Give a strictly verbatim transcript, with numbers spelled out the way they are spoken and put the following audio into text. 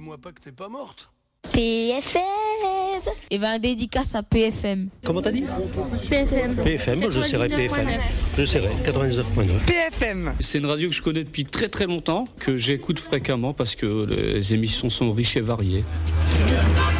dis-moi pas que t'es pas morte. P F M. Et ben dédicace à P F M. Comment t'as dit ? P F M. P F M, je serai P F M. Je serai quatre-vingt-dix-neuf virgule neuf. P F M. C'est une radio que je connais depuis très très longtemps, que j'écoute fréquemment parce que les émissions sont riches et variées.